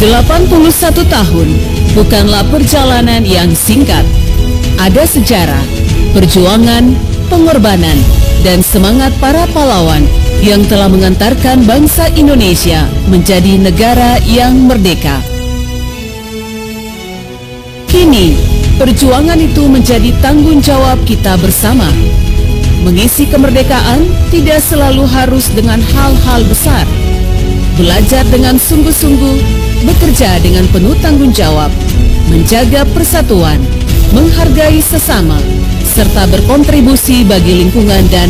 81 tahun bukanlah perjalanan yang singkat. Ada sejarah, perjuangan, pengorbanan, dan semangat para pahlawan yang telah mengantarkan bangsa Indonesia menjadi negara yang merdeka. Kini, perjuangan itu menjadi tanggung jawab kita bersama. Mengisi kemerdekaan tidak selalu harus dengan hal-hal besar. Belajar dengan sungguh-sungguh, bekerja dengan penuh tanggung jawab, menjaga persatuan, menghargai sesama, serta berkontribusi bagi lingkungan dan